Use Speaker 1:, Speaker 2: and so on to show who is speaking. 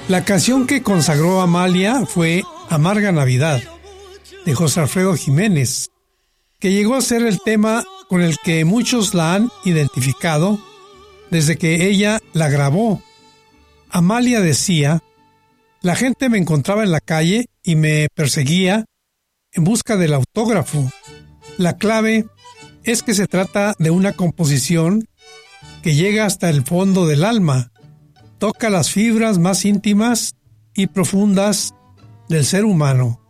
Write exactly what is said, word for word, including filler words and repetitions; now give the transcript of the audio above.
Speaker 1: La canción que consagró a Amalia fue Amarga Navidad, de José Alfredo Jiménez, que llegó a ser el tema con el que muchos la han identificado desde que ella la grabó. Amalia decía: la gente me encontraba en la calle y me perseguía en busca del autógrafo. La clave es que se trata de una composición que llega hasta el fondo del alma, toca las fibras más íntimas y profundas del ser humano.